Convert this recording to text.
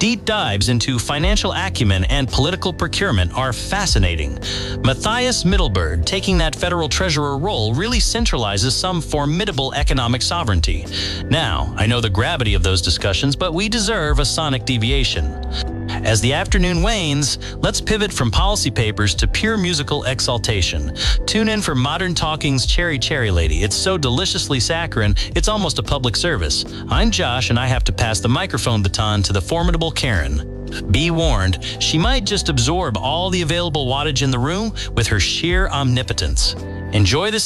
Deep dives into financial acumen and political procurement are fascinating. Matthias Middlebird taking that federal treasurer role really centralizes some formidable economic sovereignty. Now, I know the gravity of those discussions, but we deserve a sonic deviation. As the afternoon wanes, let's pivot from policy papers to pure musical exaltation. Tune in for Modern Talking's Cherry Cherry Lady. It's so deliciously saccharine, it's almost a public service. I'm Josh, and I have to pass the microphone baton to the formidable Karen. Be warned, she might just absorb all the available wattage in the room with her sheer omnipotence. Enjoy this